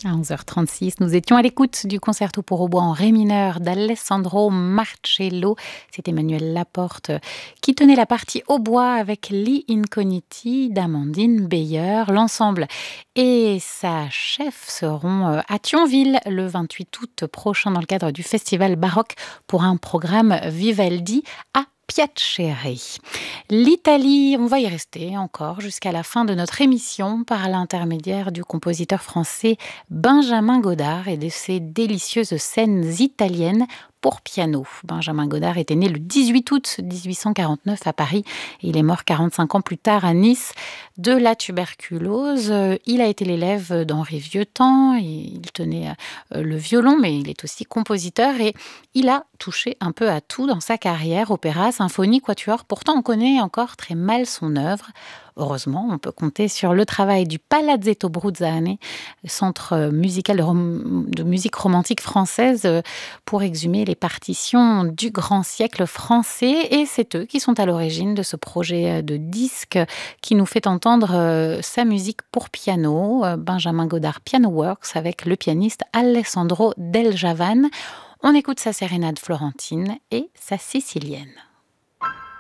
À 11h36, nous étions à l'écoute du concerto pour hautbois en ré mineur d'Alessandro Marcello. C'est Emmanuel Laporte qui tenait la partie hautbois avec Li Incogniti d'Amandine Beyer. L'ensemble et sa chef seront à Thionville le 28 août prochain dans le cadre du festival baroque pour un programme Vivaldi à Piacere. L'Italie, on va y rester encore jusqu'à la fin de notre émission par l'intermédiaire du compositeur français Benjamin Godard et de ses délicieuses scènes italiennes pour piano. Benjamin Godard était né le 18 août 1849 à Paris et il est mort 45 ans plus tard à Nice de la tuberculose. Il a été l'élève d'Henri Vieuxtemps, il tenait le violon mais il est aussi compositeur et il a touché un peu à tout dans sa carrière, opéra, symphonie, quatuor. Pourtant on connaît encore très mal son œuvre. Heureusement, on peut compter sur le travail du Palazzetto Bruzzane, centre musical de musique romantique française, pour exhumer les partitions du grand siècle français. Et c'est eux qui sont à l'origine de ce projet de disque qui nous fait entendre sa musique pour piano, Benjamin Godard Piano Works, avec le pianiste Alessandro Del Javan. On écoute sa sérénade florentine et sa sicilienne.